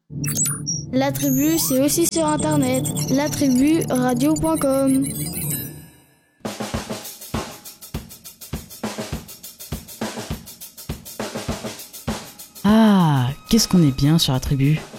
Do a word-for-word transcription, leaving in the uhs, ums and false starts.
La tribu, c'est aussi sur internet, la tribu radio point com. Ah, qu'est-ce qu'on est bien sur la tribu.